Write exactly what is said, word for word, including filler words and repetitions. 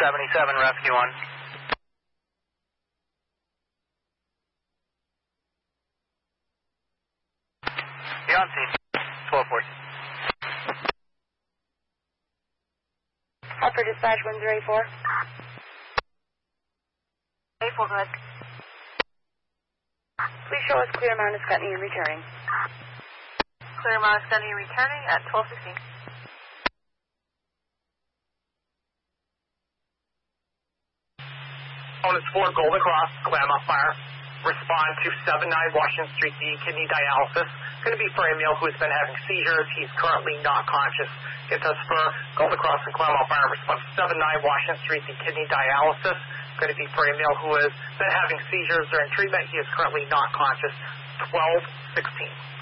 seventy-seven, Rescue one. Be on scene. twelve fourteen. Upper dispatch one zero eight four. eight four, go ahead. Please show us clear Mount Escutney and returning. Clear Mount Escutney returning at twelve sixteen. Opponents four, Golden Cross, Klamath Fire. Respond to seven nine Washington Street, the kidney dialysis. Going to be for Emil, who has been having seizures. He's currently not conscious. Get us for Golden Cross and Klamath Fire. Respond to seven nine Washington Street, the kidney dialysis. Going to be for Emil, who has been having seizures during treatment. He is currently not conscious. twelve sixteen.